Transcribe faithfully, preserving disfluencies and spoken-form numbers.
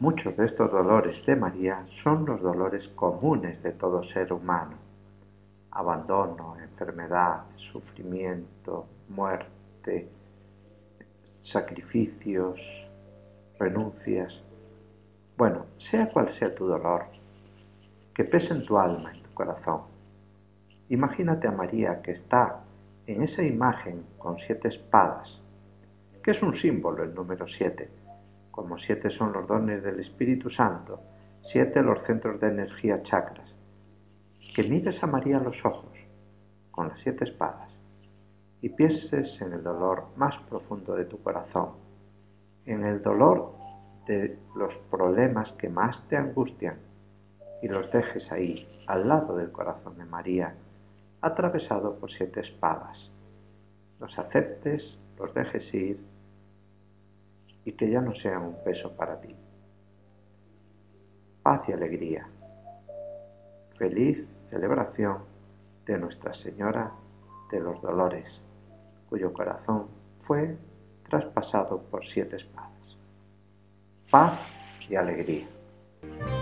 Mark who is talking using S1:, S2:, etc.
S1: Muchos de estos dolores de María son los dolores comunes de todo ser humano: abandono, enfermedad, sufrimiento, muerte, sacrificios, renuncias. Bueno, sea cual sea tu dolor, que pese en tu alma, en tu corazón, imagínate a María que está en esa imagen con siete espadas, que es un símbolo el número siete. Como siete son los dones del Espíritu Santo, siete los centros de energía chakras. Que mires a María a los ojos, con las siete espadas, y pienses en el dolor más profundo de tu corazón, en el dolor de los problemas que más te angustian, y los dejes ahí, al lado del corazón de María, atravesado por siete espadas. Los aceptes, los dejes ir, y que ya no sean un peso para ti. Paz y alegría. Feliz celebración de Nuestra Señora de los Dolores, cuyo corazón fue traspasado por siete espadas. Paz y alegría.